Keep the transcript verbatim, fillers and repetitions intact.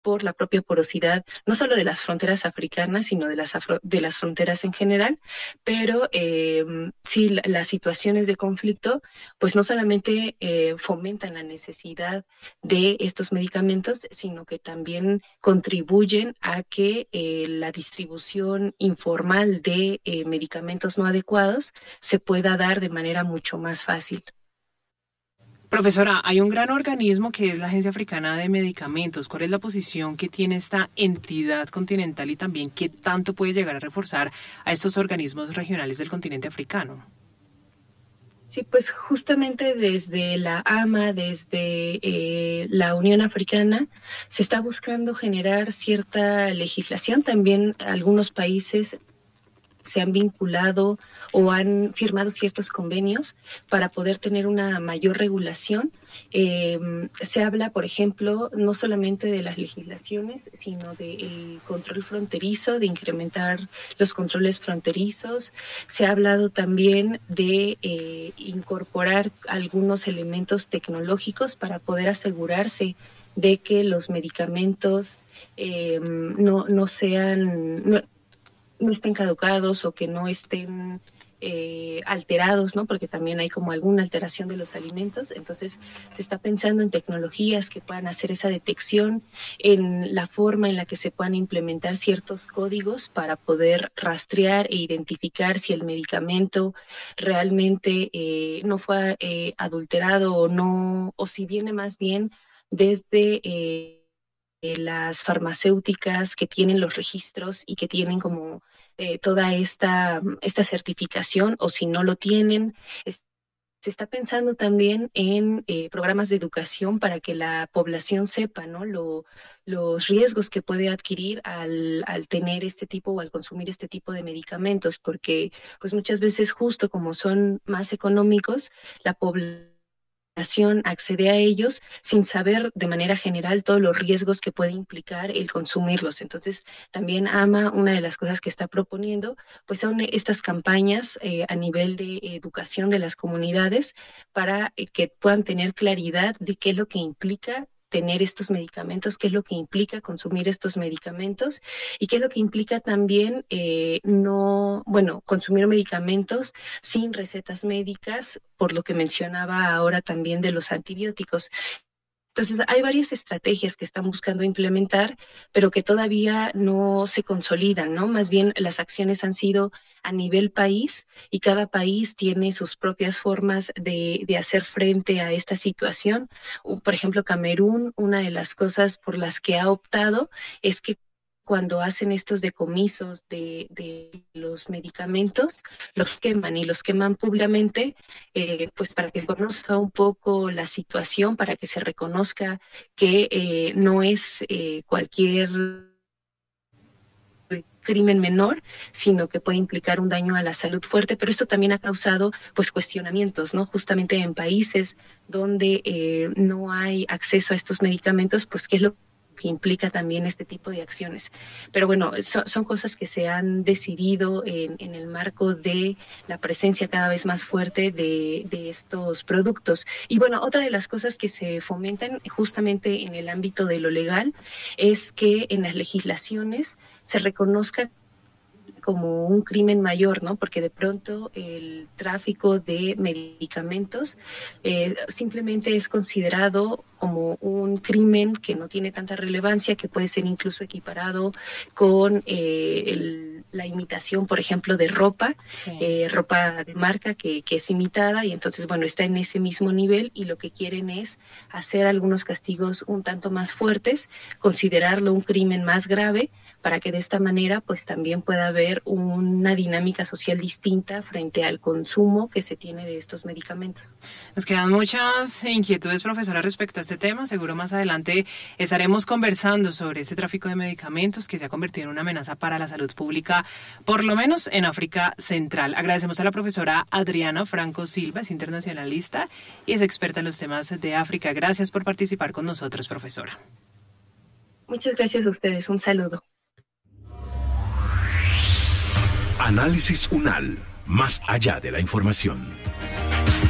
por la propia porosidad, no solo de las fronteras africanas, sino de las, afro, de las fronteras en general, pero eh, sí, la, las situaciones de conflicto, pues no solamente eh, fomentan la necesidad de estos medicamentos, sino que también contribuyen a que eh, la distribución informal de eh, medicamentos no adecuados se pueda dar de manera mucho más fácil. Profesora, hay un gran organismo que es la Agencia Africana de Medicamentos. ¿Cuál es la posición que tiene esta entidad continental y también qué tanto puede llegar a reforzar a estos organismos regionales del continente africano? Sí, pues justamente desde la A M A, desde eh, la Unión Africana, se está buscando generar cierta legislación. También algunos países se han vinculado o han firmado ciertos convenios para poder tener una mayor regulación. Eh, se habla, por ejemplo, no solamente de las legislaciones, sino del control fronterizo, de incrementar los controles fronterizos. Se ha hablado también de eh, incorporar algunos elementos tecnológicos para poder asegurarse de que los medicamentos eh, no, no sean... No, no estén caducados o que no estén eh, alterados, ¿no? Porque también hay como alguna alteración de los alimentos. Entonces, se está pensando en tecnologías que puedan hacer esa detección, en la forma en la que se puedan implementar ciertos códigos para poder rastrear e identificar si el medicamento realmente eh, no fue eh, adulterado o no, o si viene más bien desde... Eh, las farmacéuticas que tienen los registros y que tienen como eh, toda esta, esta certificación, o si no lo tienen. Es, se está pensando también en eh, programas de educación para que la población sepa, ¿no? Lo, los riesgos que puede adquirir al, al tener este tipo o al consumir este tipo de medicamentos, porque pues muchas veces justo como son más económicos, la población accede a ellos sin saber de manera general todos los riesgos que puede implicar el consumirlos. Entonces, también A M A, una de las cosas que está proponiendo, pues son estas campañas eh, a nivel de educación de las comunidades para eh, que puedan tener claridad de qué es lo que implica tener estos medicamentos, qué es lo que implica consumir estos medicamentos y qué es lo que implica también eh, no, bueno, consumir medicamentos sin recetas médicas, por lo que mencionaba ahora también de los antibióticos. Entonces, hay varias estrategias que están buscando implementar, pero que todavía no se consolidan, ¿no? Más bien, las acciones han sido a nivel país y cada país tiene sus propias formas de, de hacer frente a esta situación. Por ejemplo, Camerún, una de las cosas por las que ha optado es que cuando hacen estos decomisos de, de los medicamentos, los queman y los queman públicamente, eh, pues para que se conozca un poco la situación, para que se reconozca que eh, no es eh, cualquier crimen menor, sino que puede implicar un daño a la salud fuerte, pero esto también ha causado pues cuestionamientos, ¿no? Justamente en países donde eh, no hay acceso a estos medicamentos, pues qué es lo que implica también este tipo de acciones. Pero bueno, so, son cosas que se han decidido en, en el marco de la presencia cada vez más fuerte de, de estos productos. Y bueno, otra de las cosas que se fomentan justamente en el ámbito de lo legal es que en las legislaciones se reconozca como un crimen mayor, ¿no? Porque de pronto el tráfico de medicamentos eh, simplemente es considerado como un crimen que no tiene tanta relevancia, que puede ser incluso equiparado con eh, el, la imitación, por ejemplo, de ropa, sí. eh, ropa de marca que, que es imitada, y entonces, bueno, está en ese mismo nivel, y lo que quieren es hacer algunos castigos un tanto más fuertes, considerarlo un crimen más grave, para que de esta manera pues también pueda haber una dinámica social distinta frente al consumo que se tiene de estos medicamentos. Nos quedan muchas inquietudes, profesora, respecto a este tema. Seguro más adelante estaremos conversando sobre este tráfico de medicamentos que se ha convertido en una amenaza para la salud pública, por lo menos en África Central. Agradecemos a la profesora Adriana Franco Silva, es internacionalista y es experta en los temas de África. Gracias por participar con nosotros, profesora. Muchas gracias a ustedes. Un saludo. Análisis UNAL, más allá de la información.